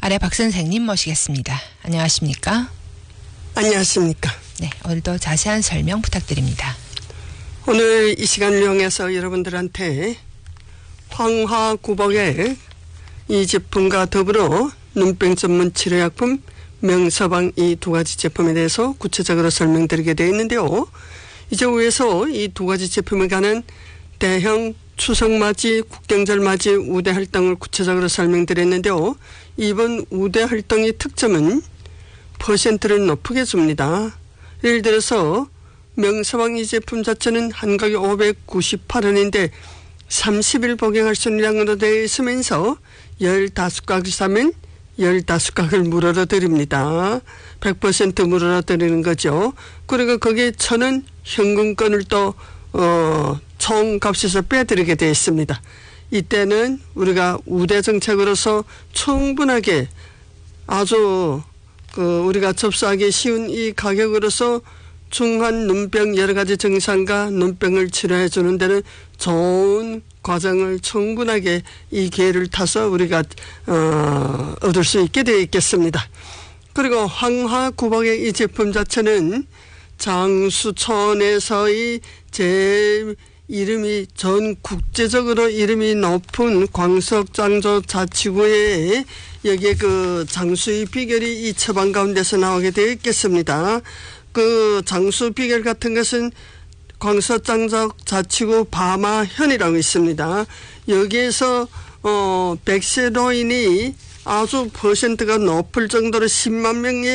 아래 박 선생님 모시겠습니다. 안녕하십니까? 안녕하십니까? 네, 오늘도 자세한 설명 부탁드립니다. 오늘 이 시간을 이용해서 여러분들한테 황화구복의 이 제품과 더불어 눈병 전문 치료약품 명서방 이 두 가지 제품에 대해서 구체적으로 설명드리게 되어 있는데요. 이제 위에서 이 두 가지 제품에 관한 대형 추석맞이, 국경절맞이 우대 활동을 구체적으로 설명드렸는데요. 이번 우대 활동의 특점은 퍼센트를 높게 줍니다. 예를 들어서 명서방 이 제품 자체는 한 가격 598원인데 30일 복용할 수 있는 양으로 되어 있으면서 15각을 사면 15각을 무료로 드립니다. 100% 무료로 드리는 거죠. 그리고 거기에 1,000원 현금권을 또 총 값에서 빼드리게 되어 있습니다. 이때는 우리가 우대 정책으로서 충분하게 아주 우리가 접수하기 쉬운 이 가격으로서 중한 눈병 여러 가지 증상과 눈병을 치료해 주는 데는 좋은 과정을 충분하게 이 기회를 타서 우리가 얻을 수 있게 되어 있겠습니다. 그리고 황화구복의 이 제품 자체는 장수촌에서의 제일 이름이 전 국제적으로 이름이 높은 광석장조자치구에 여기에 그 장수의 비결이 이 처방 가운데서 나오게 되어 있겠습니다. 그 장수 비결 같은 것은 광석장조자치구 바마현이라고 있습니다. 여기에서 백세로인이 아주 퍼센트가 높을 정도로 10만 명이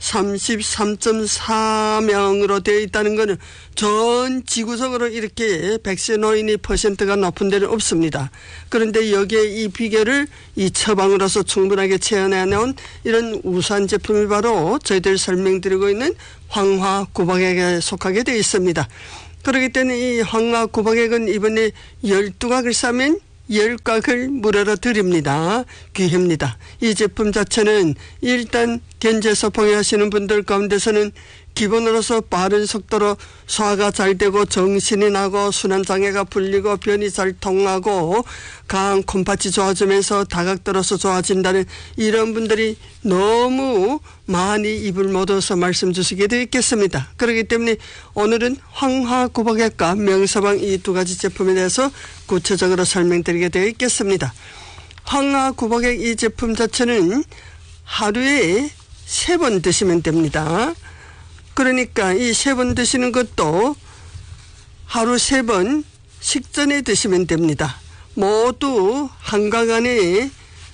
33.4명으로 되어 있다는 것은 전 지구적으로 이렇게 백세노인이 퍼센트가 높은 데는 없습니다. 그런데 여기에 이 비결을 이 처방으로서 충분하게 체현해 놓은 이런 우수한 제품이 바로 저희들 설명드리고 있는 황화구복액에 속하게 되어 있습니다. 그렇기 때문에 이 황화구복액은 이번에 12각을 사면 10각을 무료로 드립니다. 귀합니다. 이 제품 자체는 일단 현재서 복용하시는 분들 가운데서는 기본으로서 빠른 속도로 소화가 잘 되고 정신이 나고 순환장애가 풀리고 변이 잘 통하고 간 콩팥이 좋아지면서 다각도로서 좋아진다는 이런 분들이 너무 많이 입을 못 얻어서 말씀 주시게 되어 있겠습니다. 그렇기 때문에 오늘은 황화구복액과 명서방 이 두 가지 제품에 대해서 구체적으로 설명드리게 되어 있겠습니다. 황화구복액 이 제품 자체는 하루에 3번 드시면 됩니다. 그러니까 이 3번 드시는 것도 하루 3번 식전에 드시면 됩니다. 모두 한 각 안에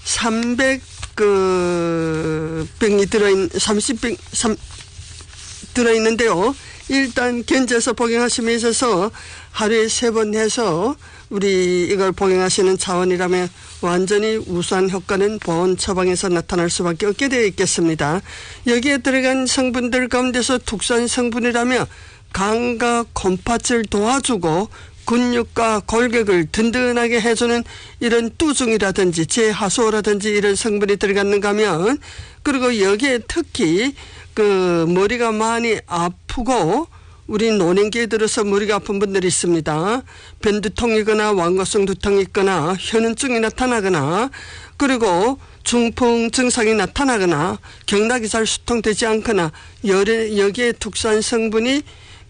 30병이 들어있는데요. 일단 견제해서 복용하심에 있어서 하루에 3번 해서 우리 이걸 복용하시는 차원이라면 완전히 우수한 효과는 보온 처방에서 나타날 수밖에 없게 되어 있겠습니다. 여기에 들어간 성분들 가운데서 특수한 성분이라며 간과 콩팥을 도와주고 근육과 골격을 든든하게 해주는 이런 뚜중이라든지 제하수오라든지 이런 성분이 들어갔는가 하면 그리고 여기에 특히 그 머리가 많이 아프고 우리 노년기에 들어서 머리가 아픈 분들이 있습니다. 변두통이거나 완골성 두통이 있거나 현은증이 나타나거나 그리고 중풍 증상이 나타나거나 경락이 잘 수통되지 않거나 여기에 특수한 성분이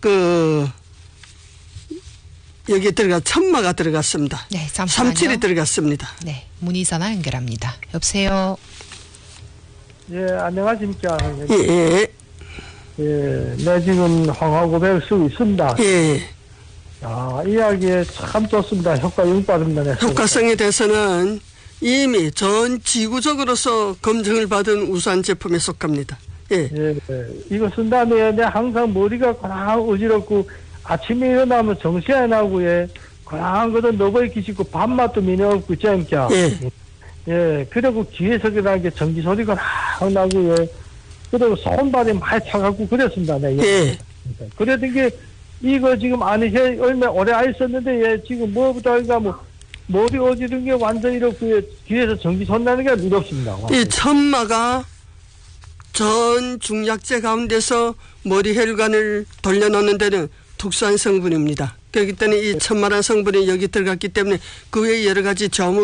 여기에 천마가 들어갔습니다. 네, 잠시만요. 37이 들어갔습니다. 네, 문의전화 연결합니다. 여보세요. 예, 안녕하십니까. 예. 예, 내 지금 황화구백을 쓰고 있습니다. 예. 아, 이야기에 참 좋습니다. 효과 영받습니다. 효과성에 대해서는 이미 전 지구적으로서 검증을 받은 우수한 제품에 속합니다. 예. 예, 이거 쓴 다음에 내 항상 머리가 그냥 어지럽고 아침에 일어나면 정신이 안 나고 예, 그냥 거든 너버이 기시고 밥맛도 미녀없고 있지 않냐. 예. 예, 그리고 귀에서 그냥 게 전기 소리가 확 나고 예. 그리고 손발이 많이 차갖고 그랬습니다. 네. 예. 그랬던 게 이거 지금 안에 얼마 오래 안 있었는데 예, 지금 뭐부터 하니까 뭐 머리 어지른 게 완전 이렇게 귀에서 전기 손 나는 게 무섭습니다. 이 천마가 전 중약제 가운데서 머리 혈관을 돌려놓는 데는 특수한 성분입니다. 그렇기 때문에 이 천마란 성분이 여기 들어갔기 때문에 그 외에 여러 가지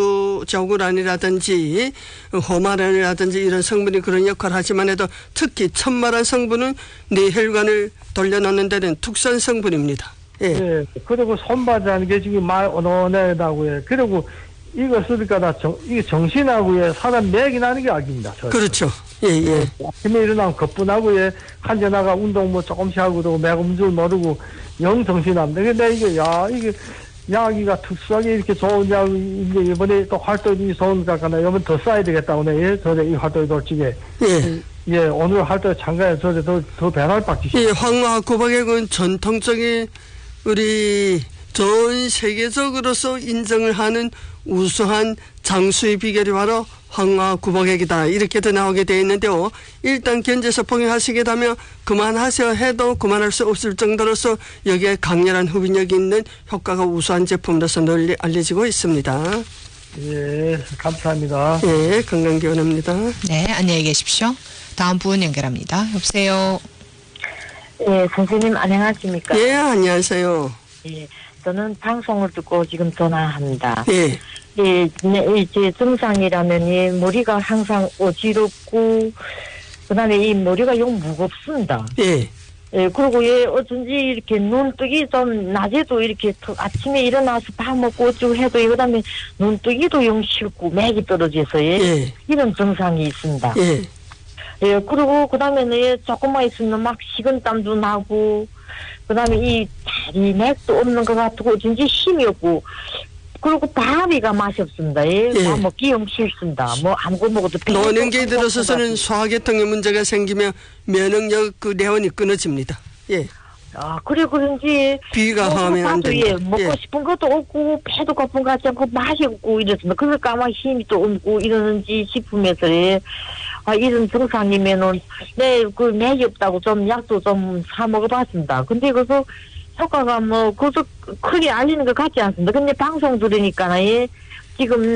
저구란이라든지 호마란이라든지 이런 성분이 그런 역할을 하지만 해도 특히 천마란 성분은 뇌혈관을 돌려놓는 데는 특수한 성분입니다. 예. 예. 그리고 손바지라는 게 지금 말 언어내다고요. 그리고 이거 쓰니까 이게 정신하고 예, 사람 맥이 나는 게 악입니다. 그렇죠. 예, 예. 아침에 일어나면 거뿐하고 예, 한전나가 운동 뭐 조금씩 하고 그러고 맥음 줄 모르고 영 정신합니다. 근데 이게 약이가 특수하게 이렇게 좋은 약 이제 이번에 또 활동이 좋으니까 이번 더 써야 되겠다 오늘 예, 저이 활동이 솔직히 예, 오늘 활동 참가해서 더 배달 받기 예, 황화 구박액은 전통적인 우리 전 세계적으로서 인정을 하는 우수한 장수의 비결이 바로 황화구박액이다. 이렇게도 나오게 되어 있는데요. 일단 견제서 복용하시겠다면 그만하셔 해도 그만할 수 없을 정도로서 여기에 강렬한 흡인력이 있는 효과가 우수한 제품으로서 널리 알려지고 있습니다. 예, 감사합니다. 예, 건강기원입니다. 네, 안녕히 계십시오. 다음 분 연결합니다. 여보세요. 예, 선생님 안녕하십니까? 예, 안녕하세요. 예, 저는 방송을 듣고 지금 전화합니다. 예. 예, 제 증상이라면 머리가 항상 어지럽고 그다음에 이 머리가 영 무겁습니다. 예. 예, 그리고 어쩐지 이렇게 눈뜨기 좀 낮에도 이렇게 아침에 일어나서 밥 먹고 어쩌고 해도 그다음에 눈뜨기도 영 싫고 맥이 떨어져서 예. 이런 증상이 있습니다. 예. 예, 그리고 그다음에는 조금만 있으면 막 식은땀도 나고 그다음에 이 다리 맥도 없는 것 같고 어쩐지 힘이 없고 그리고 밥이가 맛이 없습니다. 예. 밥 먹기 영 싫습니다. 뭐 아무것도 먹어도 노년기에 들어서서는 소화계통의 문제가 생기며 면역력 그 내원이 끊어집니다. 예. 아, 그래 그런지 비가 하면 안 된다. 예, 먹고 싶은 것도 없고 배도 고픈 것 같지 않고 맛이 없고 이렇습니다. 그러니까 아마 힘이 또 없고 이러는지 싶으면서 이런 증상이면은 그 맥이 없다고 좀 약도 좀 사 먹어봤습니다. 근데 그래서 효과가 뭐 그것도 크게 알리는 것 같지 않습니다. 근데 방송 들으니까 지금